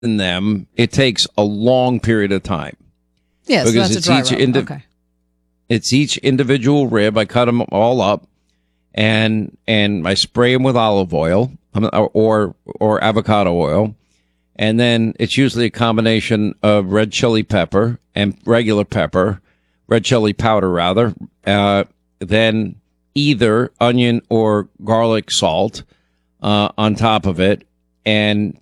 in them, it takes a long period of time. Yes, because so that's a dry rub. Okay. It's each individual rib. I cut them all up, and I spray them with olive oil or avocado oil, and then it's usually a combination of red chili pepper and regular pepper, red chili powder rather. Then either onion or garlic salt on top of it, and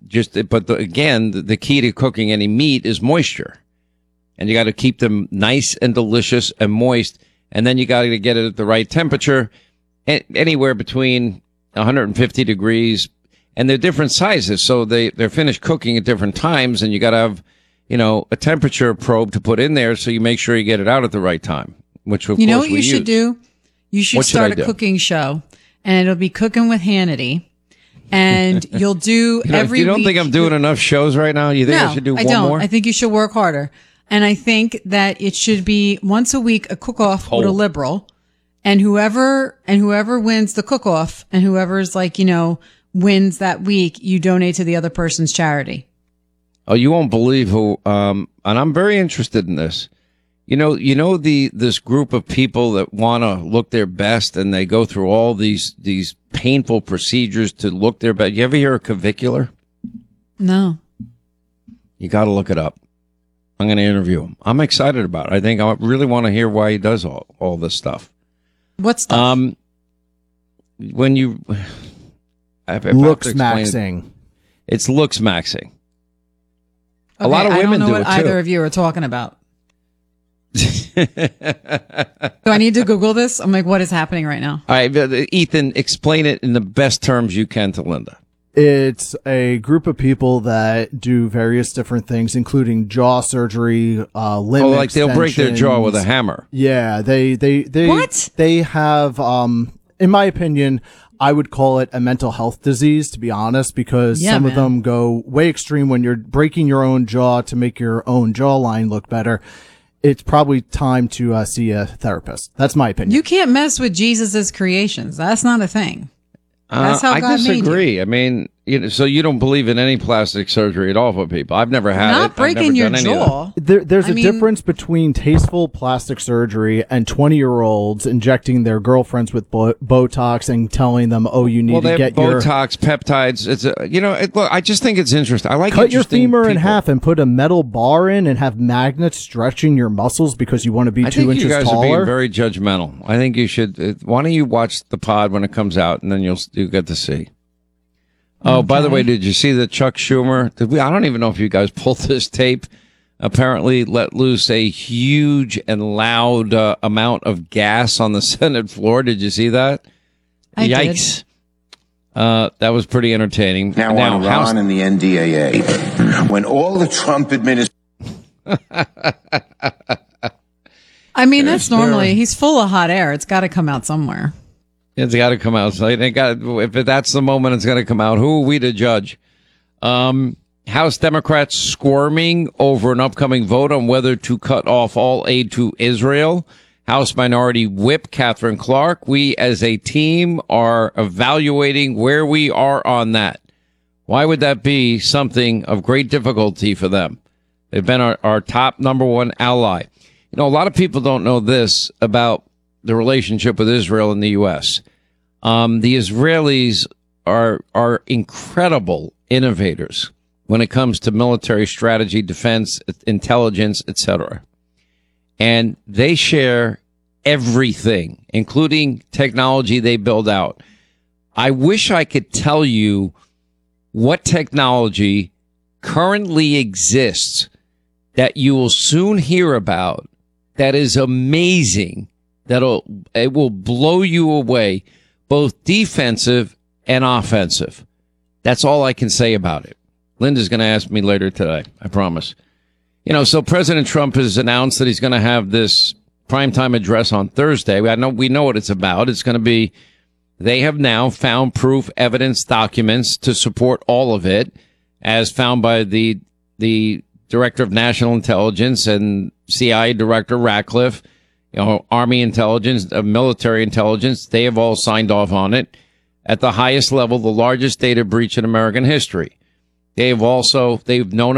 the key to cooking any meat is moisture. And you got to keep them nice and delicious and moist. And then you got to get it at the right temperature, anywhere between 150 degrees. And they're different sizes, so they're finished cooking at different times. And you got to have, a temperature probe to put in there so you make sure you get it out at the right time, which of course we use. You know what you should do? You should start a cooking show, and it'll be Cooking with Hannity. And you'll do every week. You don't think I'm doing enough shows right now? You think I should do one more? I think you should work harder. And I think that it should be once a week a cook-off with a liberal, and whoever wins the cook-off, and whoever's wins that week, you donate to the other person's charity. Oh, you won't believe who. And I'm very interested in this. This group of people that want to look their best, and they go through all these painful procedures to look their best. You ever hear of Cavicular? No. You got to look it up. I'm going to interview him. I'm excited about it. I think I really want to hear why he does all this stuff. What stuff? When you looks maxing. It's looks maxing. Okay, a lot of women do it too. I don't know what either of you are talking about. Do I need to Google this? I'm like, what is happening right now? All right, Ethan, explain it in the best terms you can to Linda. It's a group of people that do various different things, including jaw surgery, limb extensions. They'll break their jaw with a hammer. Yeah, they what? They have, in my opinion, I would call it a mental health disease, to be honest, because some of them go way extreme when you're breaking your own jaw to make your own jawline look better. It's probably time to see a therapist. That's my opinion. You can't mess with Jesus's creations. That's not a thing. That's how God made you. I disagree. I mean, so you don't believe in any plastic surgery at all for people? I've never had not breaking your jaw. There's a difference between tasteful plastic surgery and 20-year-olds injecting their girlfriends with Botox and telling them, "Oh, you need to get Botox, peptides." It's look. I just think it's interesting. I like cut your femur in half and put a metal bar in and have magnets stretching your muscles because you want to be 2 inches taller. I think you guys are being very judgmental. I think you should. Why don't you watch the pod when it comes out, and then you get to see. Oh, by the way, did you see that Chuck Schumer? I don't even know if you guys pulled this tape. Apparently let loose a huge and loud amount of gas on the Senate floor. Did you see that? Yikes. Did. That was pretty entertaining. Now on Ron and the NDAA. When all the Trump administration... I mean, that's normally... He's full of hot air. It's got to come out somewhere. It's got to come out. So if that's the moment it's going to come out, who are we to judge? House Democrats squirming over an upcoming vote on whether to cut off all aid to Israel. House Minority Whip Catherine Clark. We as a team are evaluating where we are on that. Why would that be something of great difficulty for them? They've been our top number one ally. A lot of people don't know this about the relationship with Israel and the U.S. The Israelis are incredible innovators when it comes to military strategy, defense, intelligence, etc. And they share everything, including technology they build out. I wish I could tell you what technology currently exists that you will soon hear about that is amazing. It will blow you away, both defensive and offensive. That's all I can say about it. Linda's going to ask me later today, I promise. So President Trump has announced that he's going to have this primetime address on Thursday. We know what it's about. It's going to be, they have now found proof, evidence, documents to support all of it, as found by the Director of National Intelligence and CIA Director Ratcliffe. Army intelligence, military intelligence, they have all signed off on it. At the highest level, the largest data breach in American history. they've known